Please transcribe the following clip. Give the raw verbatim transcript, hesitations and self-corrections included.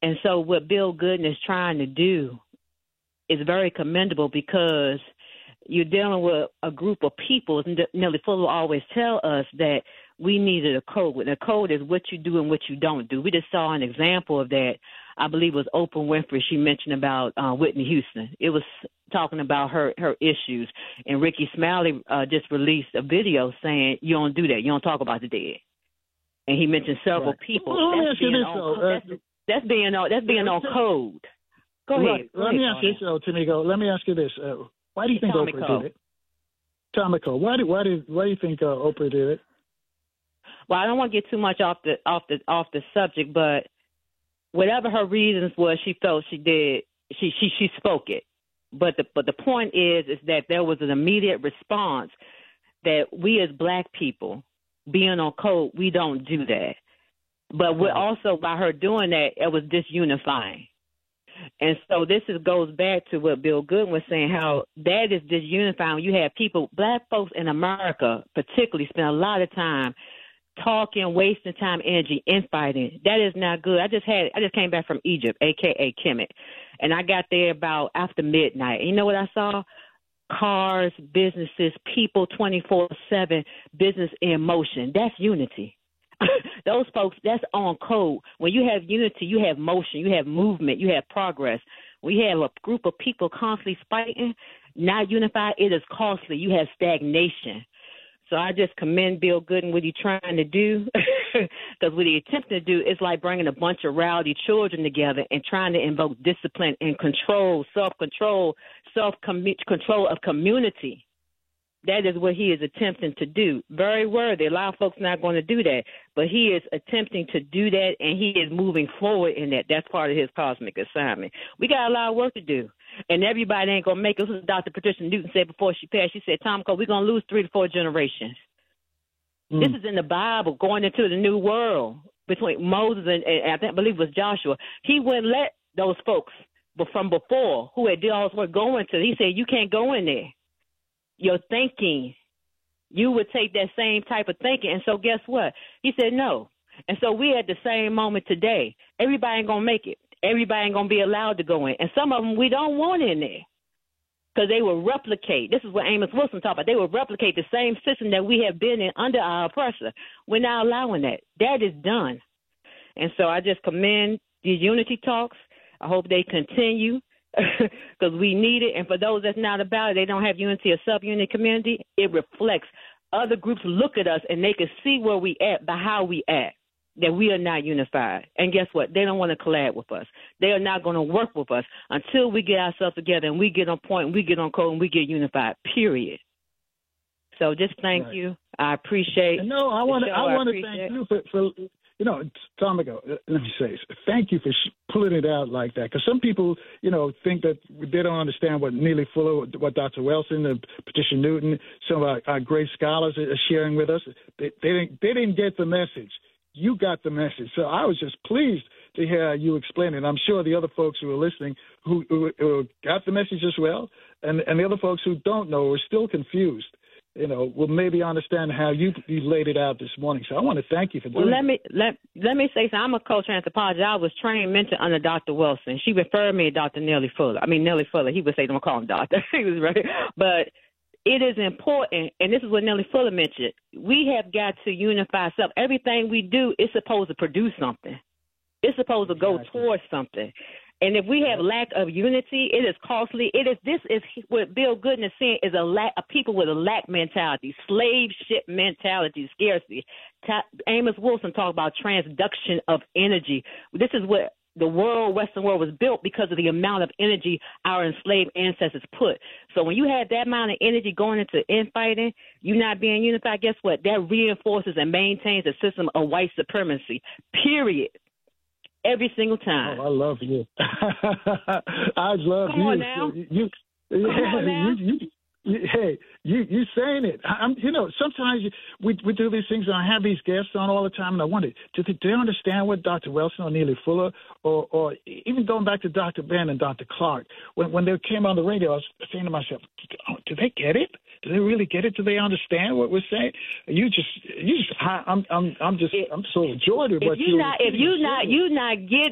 And so what Bill Gooden is trying to do is very commendable because you're dealing with a group of people. Nellie Fuller always tell us that we needed a code. And a code is what you do and what you don't do. We just saw an example of that. I believe it was Oprah Winfrey. She mentioned about uh, Whitney Houston. It was talking about her, her issues. And Ricky Smiley uh, just released a video saying, you don't do that. You don't talk about the dead. And he mentioned several right. people. Well, that's, being this, on, uh, that's, that's being on that's being on code. Go right. ahead. Go let ahead, me ask you this, uh, Tamiko. Let me ask you this. Uh, why do you think Tomiko. Oprah did it? Tomiko, why do why did why do you think uh, Oprah did it? Well, I don't want to get too much off the off the off the subject, but whatever her reasons was, she felt she did. She she she spoke it. But the but the point is is that there was an immediate response that we as Black people being on code, we don't do that. But we're also by her doing that, it was disunifying. And so this is, goes back to what Bill Gooden was saying, how that is disunifying. You have people, Black folks in America particularly, spend a lot of time talking, wasting time, energy, infighting. That is not good. I just had, I just came back from Egypt, A K A Kemet, and I got there about after midnight. And you know what I saw? Cars, businesses, people twenty-four seven, business in motion. That's unity. Those folks, that's on code. When you have unity, you have motion, you have movement, you have progress. We have a group of people constantly fighting, not unified. It is costly. You have stagnation. So I just commend Bill Gooden what he's trying to do, because what he's attempting to do is like bringing a bunch of rowdy children together and trying to invoke discipline and control, self-control, self-control of community. That is what he is attempting to do. Very worthy. A lot of folks not going to do that, but he is attempting to do that, and he is moving forward in that. That's part of his cosmic assignment. We got a lot of work to do, and everybody ain't going to make it. This is Doctor Patricia Newton said before she passed. She said, Tomiko, we're going to lose three to four generations. Mm. This is in the Bible, going into the new world between Moses and, and I think, I believe it was Joshua. He wouldn't let those folks from before who had did all this work go into. He said, you can't go in there. Your thinking, you would take that same type of thinking. And so guess what? He said no. And so we're at the same moment today. Everybody ain't going to make it. Everybody ain't going to be allowed to go in. And some of them we don't want in there because they will replicate. This is what Amos Wilson talked about. They will replicate the same system that we have been in under our oppressor. We're not allowing that. That is done. And so I just commend these unity talks. I hope they continue. Because we need it, and for those that's not about it, they don't have unity or sub-unit community, it reflects. Other groups look at us, and they can see where we at by how we act, that we are not unified. And guess what? They don't want to collab with us. They are not going to work with us until we get ourselves together and we get on point, and we get on code, and we get unified, period. So just thank right. you. I appreciate it. No, I want to I want to thank you for, for you know, Tomiko, let me say, thank you for sh- pulling it out like that. Because some people, you know, think that they don't understand what Neely Fuller, what Doctor Wilson, uh, Patricia Newton, some of our, our great scholars are sharing with us. They, they, didn't, they didn't get the message. You got the message. So I was just pleased to hear you explain it. I'm sure the other folks who are listening who, who, who got the message as well, and, and the other folks who don't know are still confused, you know, will maybe understand how you, you laid it out this morning. So I want to thank you for doing well, let that. me let let me say something. I'm a culture anthropologist. I was trained mentor under Doctor Wilson. She referred me to Doctor Nellie Fuller. I mean, Nellie Fuller. He would say, don't call him doctor. He was right. But it is important, and this is what Nellie Fuller mentioned. We have got to unify ourselves. Everything we do is supposed to produce something. It's supposed to go exactly. towards something. And if we have lack of unity, it is costly. It is this is what Bill Gooden is saying is a lack a people with a lack mentality, slave ship mentality, scarcity. Ta- Amos Wilson talked about transduction of energy. This is what the world, Western world, was built because of the amount of energy our enslaved ancestors put. So when you have that amount of energy going into infighting, you not being unified, guess what? That reinforces and maintains a system of white supremacy, period. Every single time. Oh, I love you. I love Come you. on now. You, you, Come yeah, on now. You, you, you, hey, you you saying it. I'm, you know, sometimes we we do these things, and I have these guests on all the time, and I wonder, do they, do they understand what Doctor Wilson or Neely Fuller, or or even going back to Doctor Ben and Doctor Clark, when when they came on the radio, I was saying to myself, oh, do they get it? Do they really get it? Do they understand what we're saying? You just, you just, I, I'm, I'm, I'm just, I'm so enjoyed with what you you. Not, if you not, you not getting.